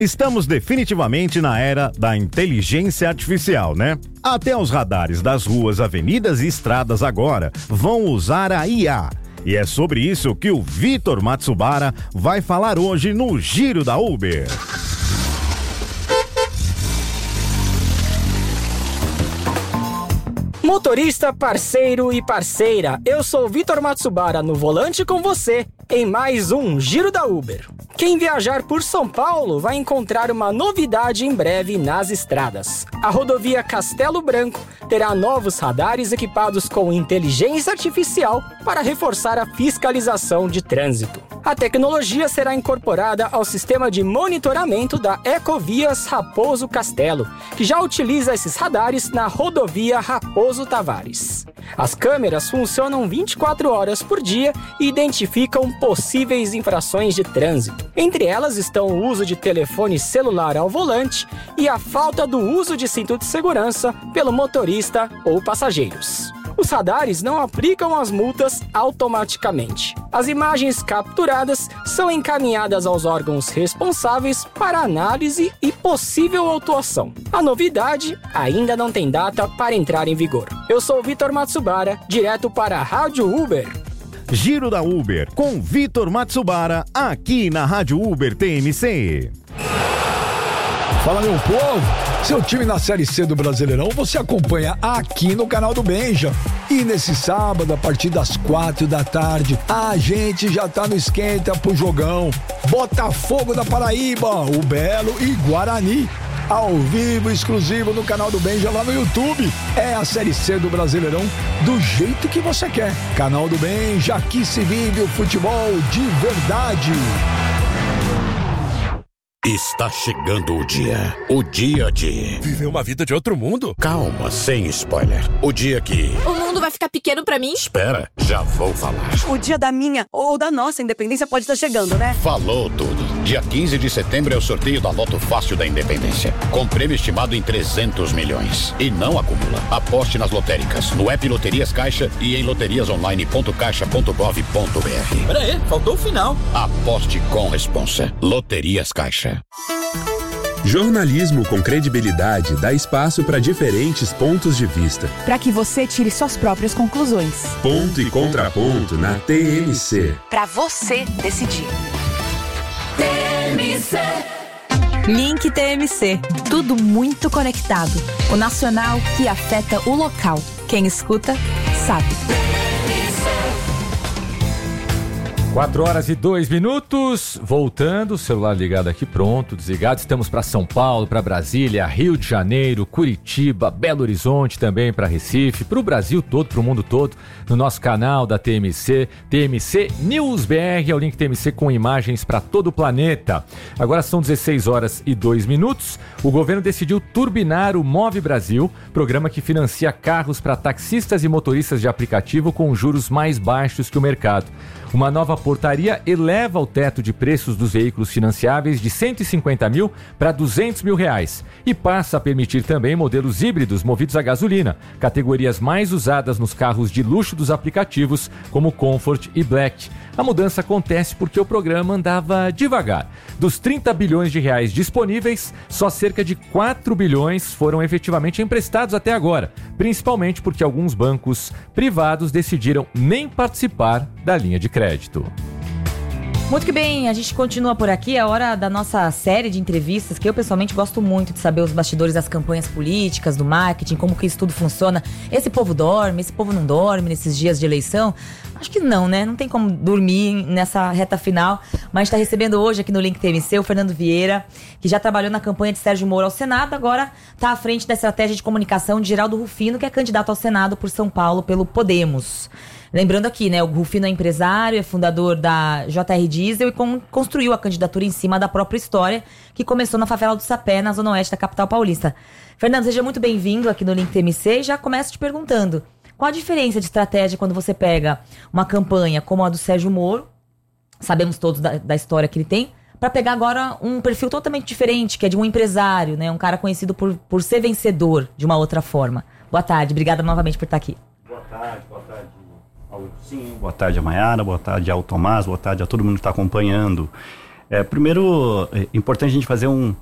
Estamos definitivamente na era da inteligência artificial, né? Até os radares das ruas, avenidas e estradas agora vão usar a IA. E é sobre isso que o Vitor Matsubara vai falar hoje no Giro da Uber. Motorista, parceiro e parceira, eu sou Vitor Matsubara no volante com você em mais um Giro da Uber. Quem viajar por São Paulo vai encontrar uma novidade em breve nas estradas. A rodovia Castelo Branco terá novos radares equipados com inteligência artificial para reforçar a fiscalização de trânsito. A tecnologia será incorporada ao sistema de monitoramento da Ecovias Raposo Castelo, que já utiliza esses radares na rodovia Raposo Tavares. As câmeras funcionam 24 horas por dia e identificam possíveis infrações de trânsito. Entre elas estão o uso de telefone celular ao volante e a falta do uso de cinto de segurança pelo motorista ou passageiros. Os radares não aplicam as multas automaticamente. As imagens capturadas são encaminhadas aos órgãos responsáveis para análise e possível autuação. A novidade ainda não tem data para entrar em vigor. Eu sou o Vitor Matsubara, direto para a Rádio Uber. Giro da Uber, com Vitor Matsubara, aqui na Rádio Uber TMC. Fala, meu povo! Seu time na Série C do Brasileirão você acompanha aqui no canal do Benja. E nesse sábado, a partir das 4 da tarde, a gente já tá no esquenta pro jogão. Botafogo da Paraíba, o Belo e Guarani. Ao vivo, exclusivo no canal do Benja lá no YouTube. É a Série C do Brasileirão do jeito que você quer. Canal do Benja, aqui se vive o futebol de verdade. Está chegando o dia de... Viver uma vida de outro mundo? Calma, sem spoiler. O dia que... O mundo vai ficar pequeno pra mim? Espera, já vou falar. O dia da minha ou da nossa independência pode estar chegando, né? Falou tudo. Dia 15 de setembro é o sorteio da Loto Fácil da Independência, com prêmio estimado em 300 milhões. E não acumula. Aposte nas lotéricas, no app Loterias Caixa e em loteriasonline.caixa.gov.br. Pera aí, faltou o final. Aposte com responsa. Loterias Caixa. Jornalismo com credibilidade dá espaço para diferentes pontos de vista. Para que você tire suas próprias conclusões. Ponto e contraponto na TMC. Para você decidir. TMC. Link TMC. Tudo muito conectado. O nacional que afeta o local. Quem escuta, sabe. 4h02, voltando, celular ligado aqui, pronto, desligado. Estamos para São Paulo, para Brasília, Rio de Janeiro, Curitiba, Belo Horizonte, também para Recife, para o Brasil todo, para o mundo todo, no nosso canal da TMC, TMC News BR, é o link TMC com imagens para todo o planeta. Agora são 16h02. O governo decidiu turbinar o Move Brasil, programa que financia carros para taxistas e motoristas de aplicativo com juros mais baixos que o mercado. Uma nova portaria eleva o teto de preços dos veículos financiáveis de 150 mil para 200 mil reais e passa a permitir também modelos híbridos movidos a gasolina, categorias mais usadas nos carros de luxo dos aplicativos como Comfort e Black. A mudança acontece porque o programa andava devagar. Dos 30 bilhões de reais disponíveis, só cerca de 4 bilhões foram efetivamente emprestados até agora, principalmente porque alguns bancos privados decidiram nem participar da linha de crédito. Muito que bem, a gente continua por aqui, é hora da nossa série de entrevistas, que eu pessoalmente gosto muito de saber os bastidores das campanhas políticas, do marketing, como que isso tudo funciona. Esse povo dorme, esse povo não dorme nesses dias de eleição? Acho que não, né? Não tem como dormir nessa reta final, mas a gente está recebendo hoje aqui no Link TMC o Fernando Vieira, que já trabalhou na campanha de Sérgio Moro ao Senado, agora está à frente da estratégia de comunicação de Geraldo Rufino, que é candidato ao Senado por São Paulo pelo Podemos. Lembrando aqui, né, o Rufino é empresário, é fundador da JR Diesel e construiu a candidatura em cima da própria história, que começou na favela do Sapé, na zona oeste da capital paulista. Fernando, seja muito bem-vindo aqui no Link TMC e já começo te perguntando, qual a diferença de estratégia quando você pega uma campanha como a do Sérgio Moro, sabemos todos da história que ele tem, para pegar agora um perfil totalmente diferente, que é de um empresário, né, um cara conhecido por ser vencedor de uma outra forma. Boa tarde, obrigada novamente por estar aqui. Boa tarde ao Ursinho, boa tarde a Maiara, boa tarde ao Tomás, boa tarde a todo mundo que está acompanhando. Primeiro, é importante a gente fazer um